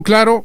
Claro,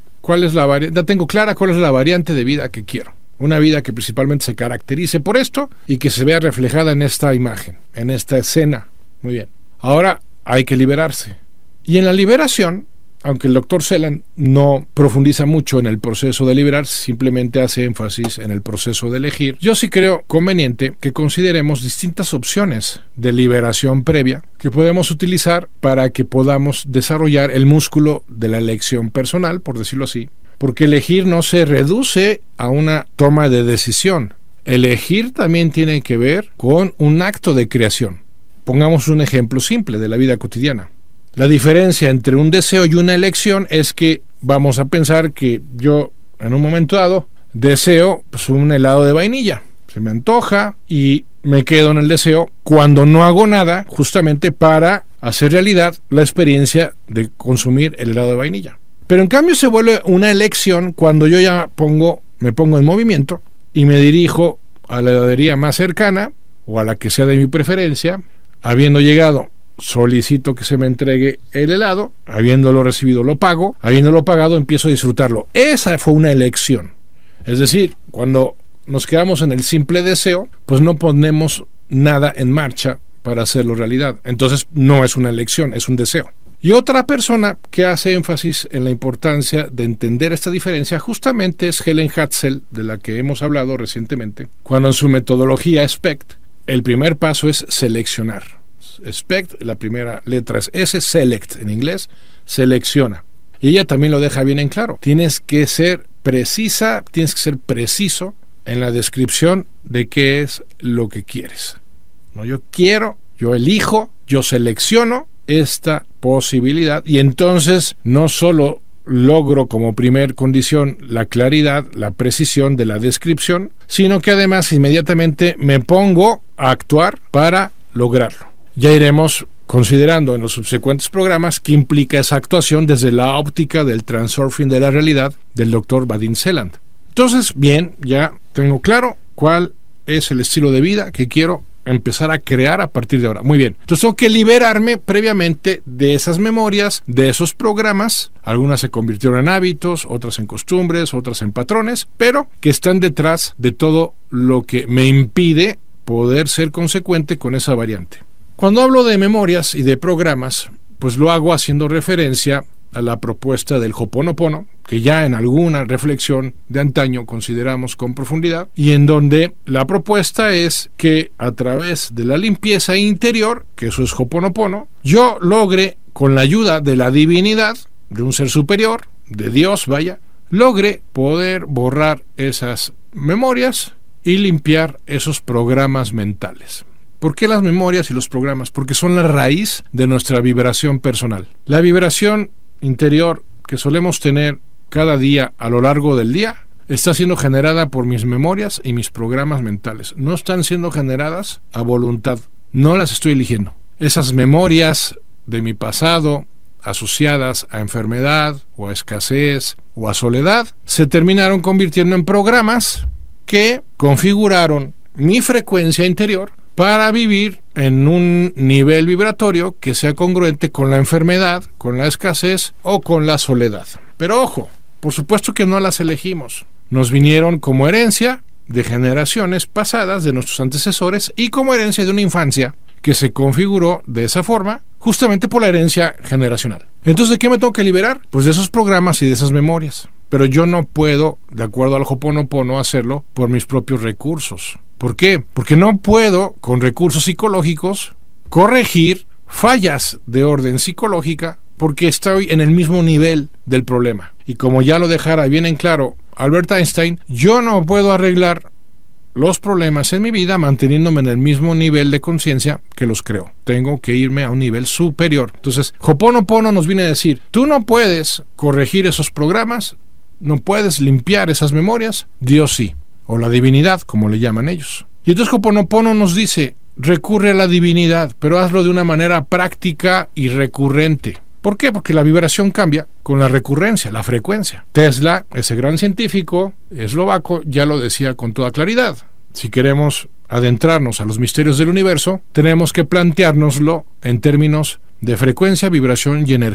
tengo clara cuál es la variante de vida que quiero. Una vida que principalmente se caracterice por esto y que se vea reflejada en esta imagen, en esta escena. Muy bien. Ahora hay que liberarse. Y en la liberación, aunque el doctor Celan no profundiza mucho en el proceso de liberarse, simplemente hace énfasis en el proceso de elegir, yo sí creo conveniente que consideremos distintas opciones de liberación previa que podemos utilizar para que podamos desarrollar el músculo de la elección personal, por decirlo así, porque elegir no se reduce a una toma de decisión. Elegir también tiene que ver con un acto de creación. Pongamos un ejemplo simple de la vida cotidiana. La diferencia entre un deseo y una elección es que vamos a pensar que yo, en un momento dado, deseo un helado de vainilla. Se me antoja y me quedo en el deseo cuando no hago nada justamente para hacer realidad la experiencia de consumir el helado de vainilla. Pero en cambio se vuelve una elección cuando yo ya me pongo en movimiento y me dirijo a la heladería más cercana o a la que sea de mi preferencia. Habiendo llegado, solicito que se me entregue el helado, habiéndolo recibido lo pago, habiéndolo pagado empiezo a disfrutarlo. Esa fue una elección. Es decir, cuando nos quedamos en el simple deseo, pues no ponemos nada en marcha para hacerlo realidad. Entonces no es una elección, es un deseo. Y otra persona que hace énfasis en la importancia de entender esta diferencia justamente es Helen Hatzel, de la que hemos hablado recientemente, cuando en su metodología SPECT, el primer paso es seleccionar. SPECT, la primera letra es S, select en inglés, selecciona. Y ella también lo deja bien en claro. Tienes que ser precisa, tienes que ser preciso en la descripción de qué es lo que quieres. No, yo quiero, yo elijo, yo selecciono esta posibilidad y entonces no solo logro como primer condición la claridad, la precisión de la descripción, sino que además inmediatamente me pongo a actuar para lograrlo. Ya iremos considerando en los subsecuentes programas qué implica esa actuación desde la óptica del transurfing de la realidad del Dr. Vadim Zeland. Entonces, bien, ya tengo claro cuál es el estilo de vida que quiero empezar a crear a partir de ahora. Muy bien. Entonces tengo que liberarme previamente de esas memorias, de esos programas. Algunas se convirtieron en hábitos, otras en costumbres, otras en patrones, pero que están detrás de todo lo que me impide poder ser consecuente con esa variante. Cuando hablo de memorias y de programas, pues lo hago haciendo referencia a la propuesta del Ho'oponopono, que ya en alguna reflexión de antaño consideramos con profundidad, y en donde la propuesta es que a través de la limpieza interior, que eso es Ho'oponopono, yo logre, con la ayuda de la divinidad, de un ser superior, de Dios, logre poder borrar esas memorias y limpiar esos programas mentales. ¿Por qué las memorias y los programas? Porque son la raíz de nuestra vibración personal. La vibración interior que solemos tener cada día a lo largo del día está siendo generada por mis memorias y mis programas mentales. No están siendo generadas a voluntad. No las estoy eligiendo. Esas memorias de mi pasado asociadas a enfermedad o a escasez o a soledad se terminaron convirtiendo en programas que configuraron mi frecuencia interior para vivir en un nivel vibratorio que sea congruente con la enfermedad, con la escasez o con la soledad. Pero ojo, por supuesto que no las elegimos. Nos vinieron como herencia de generaciones pasadas de nuestros antecesores y como herencia de una infancia que se configuró de esa forma justamente por la herencia generacional. Entonces, ¿de qué me tengo que liberar? Pues de esos programas y de esas memorias. Pero yo no puedo, de acuerdo al Ho'oponopono, hacerlo por mis propios recursos. ¿Por qué? Porque no puedo, con recursos psicológicos, corregir fallas de orden psicológica porque estoy en el mismo nivel del problema. Y como ya lo dejara bien en claro Albert Einstein, yo no puedo arreglar los problemas en mi vida manteniéndome en el mismo nivel de conciencia que los creo. Tengo que irme a un nivel superior. Entonces, Ho'oponopono nos viene a decir, tú no puedes corregir esos programas, no puedes limpiar esas memorias, Dios sí. O la divinidad, como le llaman ellos. Y entonces Ho'oponopono nos dice, recurre a la divinidad, pero hazlo de una manera práctica y recurrente. ¿Por qué? Porque la vibración cambia con la recurrencia, la frecuencia. Tesla, ese gran científico eslovaco, ya lo decía con toda claridad. Si queremos adentrarnos a los misterios del universo, tenemos que planteárnoslo en términos de frecuencia, vibración y energía.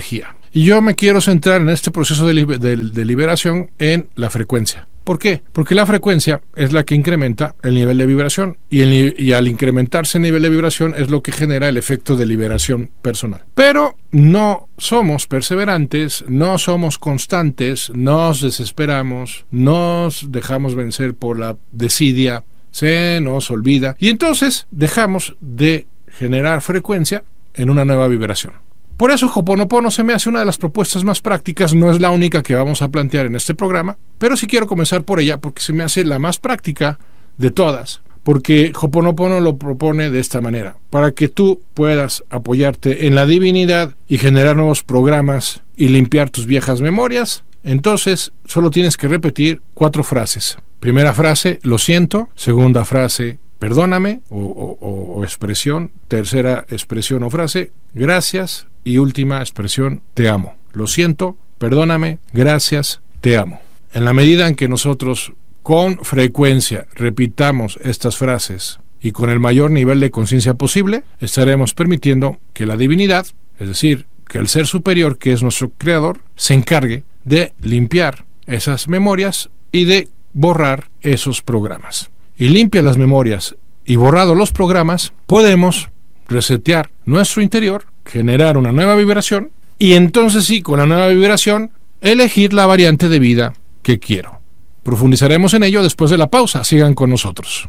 Y yo me quiero centrar en este proceso de liberación en la frecuencia. ¿Por qué? Porque la frecuencia es la que incrementa el nivel de vibración y al incrementarse el nivel de vibración es lo que genera el efecto de liberación personal. Pero no somos perseverantes, no somos constantes, nos desesperamos, nos dejamos vencer por la desidia, se nos olvida y entonces dejamos de generar frecuencia en una nueva vibración. Por eso Ho'oponopono se me hace una de las propuestas más prácticas, no es la única que vamos a plantear en este programa, pero sí quiero comenzar por ella porque se me hace la más práctica de todas, porque Ho'oponopono lo propone de esta manera, para que tú puedas apoyarte en la divinidad y generar nuevos programas y limpiar tus viejas memorias. Entonces solo tienes que repetir 4 frases. Primera frase, lo siento. Segunda frase, perdóname o expresión. Tercera expresión o frase, gracias. Y última expresión, te amo. Lo siento, perdóname, gracias, te amo. En la medida en que nosotros con frecuencia repitamos estas frases y con el mayor nivel de conciencia posible, estaremos permitiendo que la divinidad, es decir, que el ser superior, que es nuestro creador, se encargue de limpiar esas memorias y de borrar esos programas. Y limpia las memorias y borrado los programas, podemos resetear nuestro interior, generar una nueva vibración y entonces sí, con la nueva vibración, elegir la variante de vida que quiero. Profundizaremos en ello después de la pausa. Sigan con nosotros.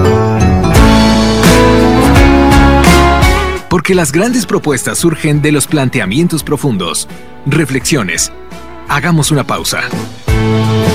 Porque las grandes propuestas surgen de los planteamientos profundos. Reflexiones. Hagamos una pausa.